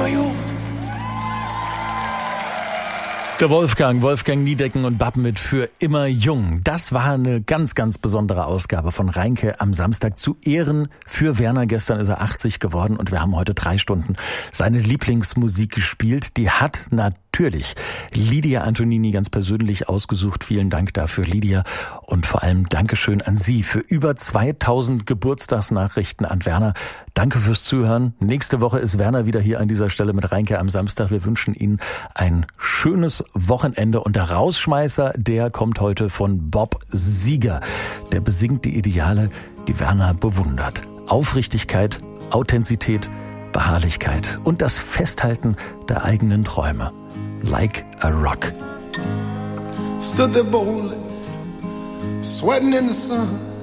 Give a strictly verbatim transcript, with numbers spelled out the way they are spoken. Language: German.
you. Der Wolfgang, Wolfgang Niedecken und Bab mit Für immer jung. Das war eine ganz, ganz besondere Ausgabe von Reinke am Samstag zu Ehren für Werner. Gestern ist er achtzig geworden und wir haben heute drei Stunden seine Lieblingsmusik gespielt. Die hat natürlich Lydia Antonini ganz persönlich ausgesucht. Vielen Dank dafür, Lydia. Und vor allem Dankeschön an Sie für über zweitausend Geburtstagsnachrichten an Werner. Danke fürs Zuhören. Nächste Woche ist Werner wieder hier an dieser Stelle mit Reinke am Samstag. Wir wünschen Ihnen ein schönes Wochenende. Und der Rausschmeißer, der kommt heute von Bob Seger. Der besingt die Ideale, die Werner bewundert. Aufrichtigkeit, Authentizität, Beharrlichkeit und das Festhalten der eigenen Träume. Like a rock. Stood there boldly, sweating in the sun.